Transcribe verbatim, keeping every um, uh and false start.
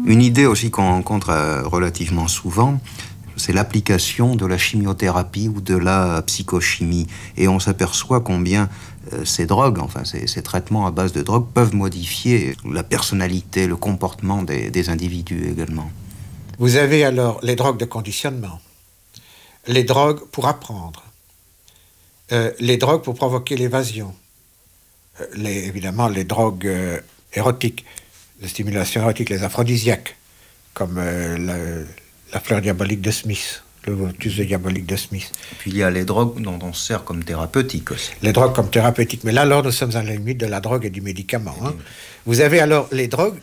Une idée aussi qu'on rencontre euh, relativement souvent, c'est l'application de la chimiothérapie ou de la psychochimie. Et on s'aperçoit combien euh, ces drogues, enfin ces, ces traitements à base de drogue, peuvent modifier la personnalité, le comportement des, des individus également. Vous avez alors les drogues de conditionnement, les drogues pour apprendre, euh, les drogues pour provoquer l'évasion, euh, les, évidemment les drogues euh, érotiques, de stimulation érotique, les aphrodisiaques, comme euh, la, la fleur diabolique de Smith, le lotus diabolique de Smith. Puis il y a les drogues dont on se sert comme thérapeutique aussi. Les drogues comme thérapeutiques, mais là alors nous sommes à la limite de la drogue et du médicament. Hein. Vous avez alors les drogues